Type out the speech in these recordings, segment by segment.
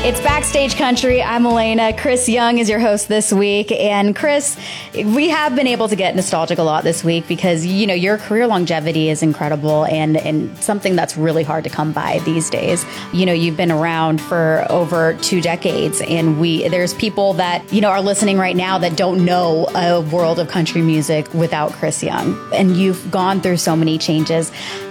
It's Backstage Country. I'm Elena. Chris Young is your host this week. And Chris, we have been able to get nostalgic a lot this week because, you know, your career longevity is incredible and something that's really hard to come by these days. You know, you've been around for over 2 decades, and there's people that, you know, are listening right now that don't know a world of country music without Chris Young. And you've gone through so many changes.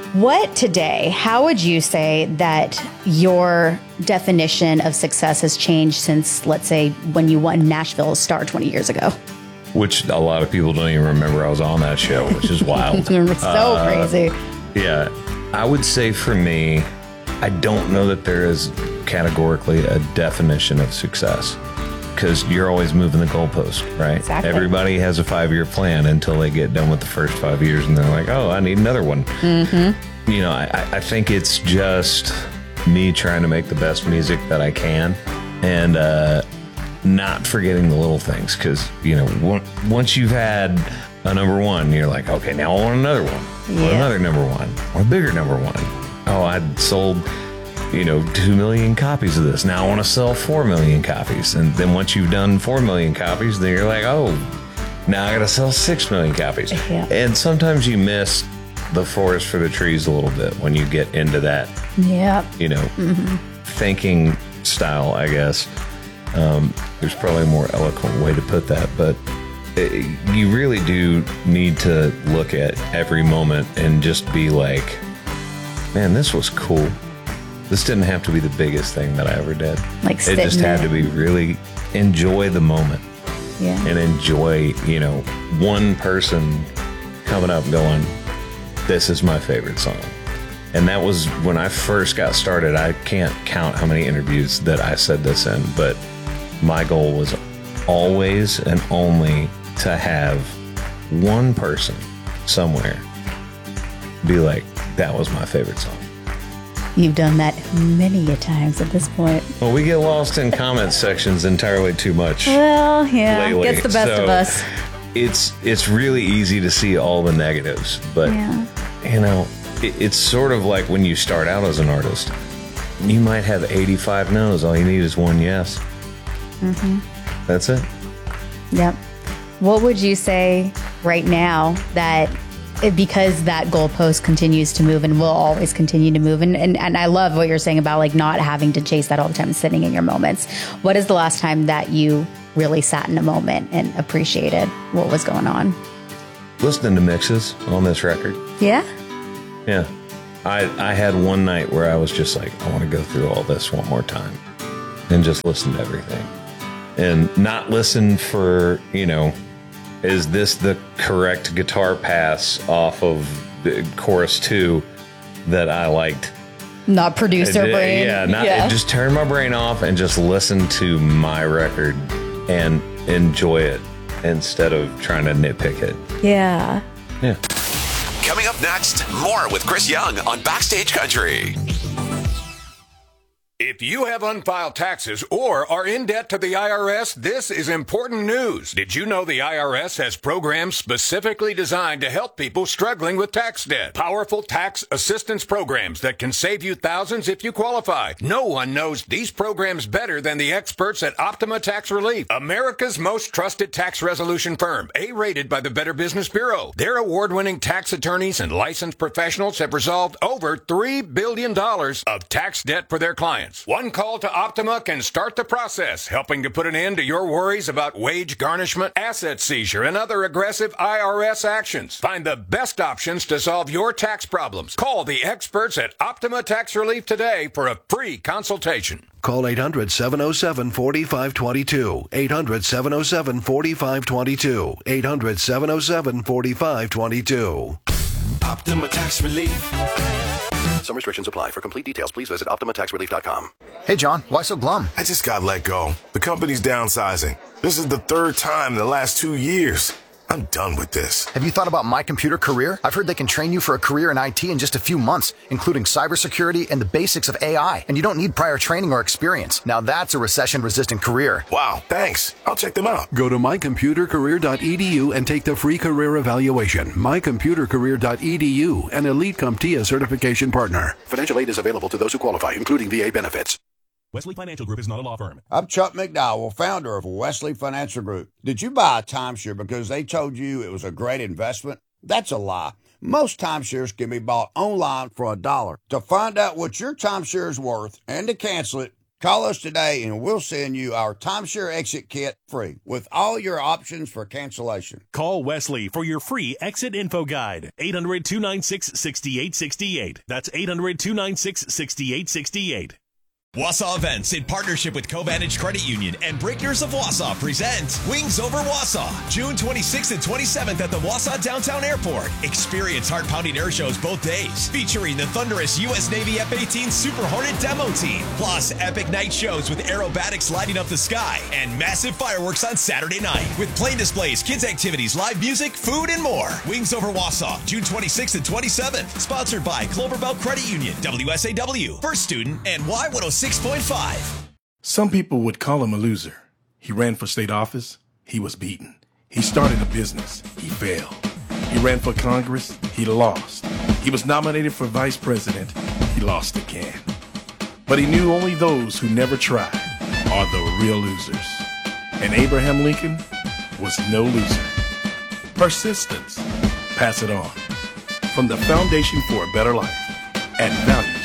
How would you say that your definition of success has changed since, let's say, when you won Nashville's Star 20 years ago? Which a lot of people don't even remember I was on that show, which is wild. So crazy. Yeah. I would say for me, I don't know that there is categorically a definition of success, because you're always moving the goalpost, right? Exactly. Everybody has a 5-year plan until they get done with the first 5 years, and they're like, oh, I need another one. Mm-hmm. You know, I think it's just me trying to make the best music that I can, and not forgetting the little things, because, you know, once you've had a number one, you're like, okay, now I want another one. I want another number one, or a bigger number one. Oh, I'd sold, you know, 2 million copies of this. Now I want to sell 4 million copies. And then once you've done 4 million copies, then you're like, oh, now I got to sell 6 million copies. Yeah. And sometimes you miss the forest for the trees a little bit when you get into that, you know, thinking style, I guess. There's probably a more eloquent way to put that, but you really do need to look at every moment and just be like, man, this was cool. This didn't have to be the biggest thing that I ever did. It just had to be really enjoy the moment. Yeah. And enjoy, you know, one person coming up going, this is my favorite song. And that was when I first got started. I can't count how many interviews that I said this in, but my goal was always and only to have one person somewhere be like, that was my favorite song. You've done that many a times at this point. Well, we get lost in comment sections entirely too much. Well, yeah, lately. Gets the best of us. It's really easy to see all the negatives, but you know, it's sort of like when you start out as an artist, you might have 85 no's. All you need is one yes. Mm-hmm. That's it. Yep. What would you say right now that, because that goalpost continues to move and will always continue to move, and I love what you're saying about like not having to chase that all the time, sitting in your moments. What is the last time that you really sat in a moment and appreciated what was going on? Listening to mixes on this record. Yeah? Yeah. I had one night where I was just like, I want to go through all this one more time and just listen to everything. And not listen for, you know, is this the correct guitar pass off of chorus 2 that I liked? Not producer brain. Yeah, just turn my brain off and just listen to my record and enjoy it instead of trying to nitpick it. Yeah. Yeah. Coming up next, more with Chris Young on Backstage Country. If you have unfiled taxes or are in debt to the IRS, this is important news. Did you know the IRS has programs specifically designed to help people struggling with tax debt? Powerful tax assistance programs that can save you thousands if you qualify. No one knows these programs better than the experts at Optima Tax Relief, America's most trusted tax resolution firm, A-rated by the Better Business Bureau. Their award-winning tax attorneys and licensed professionals have resolved over $3 billion of tax debt for their clients. One call to Optima can start the process, helping to put an end to your worries about wage garnishment, asset seizure, and other aggressive IRS actions. Find the best options to solve your tax problems. Call the experts at Optima Tax Relief today for a free consultation. Call 800-707-4522. 800-707-4522. 800-707-4522. Optima Tax Relief. Some restrictions apply. For complete details, please visit OptimaTaxRelief.com. Hey, John, why so glum? I just got let go. The company's downsizing. This is the 3rd time in the last 2 years. I'm done with this. Have you thought about My Computer Career? I've heard they can train you for a career in IT in just a few months, including cybersecurity and the basics of AI. And you don't need prior training or experience. Now that's a recession-resistant career. Wow, thanks. I'll check them out. Go to mycomputercareer.edu and take the free career evaluation. Mycomputercareer.edu, an Elite CompTIA certification partner. Financial aid is available to those who qualify, including VA benefits. Wesley Financial Group is not a law firm. I'm Chuck McDowell, founder of Wesley Financial Group. Did you buy a timeshare because they told you it was a great investment? That's a lie. Most timeshares can be bought online for $1. To find out what your timeshare is worth and to cancel it, call us today and we'll send you our timeshare exit kit free with all your options for cancellation. Call Wesley for your free exit info guide. 800-296-6868. That's 800-296-6868. Wausau Events, in partnership with Covantage Credit Union and Breakers of Wausau, present Wings Over Wausau, June 26th and 27th at the Wausau Downtown Airport. Experience heart-pounding air shows both days, featuring the thunderous U.S. Navy F-18 Super Hornet demo team, plus epic night shows with aerobatics lighting up the sky, and massive fireworks on Saturday night, with plane displays, kids activities, live music, food, and more. Wings Over Wausau, June 26th and 27th, sponsored by Cloverbelt Credit Union, WSAW, First Student, and Y106.5. Some people would call him a loser. He ran for state office. He was beaten. He started a business. He failed. He ran for Congress. He lost. He was nominated for vice president. He lost again. But he knew only those who never tried are the real losers. And Abraham Lincoln was no loser. Persistence. Pass it on. From the Foundation for a Better Life at Value.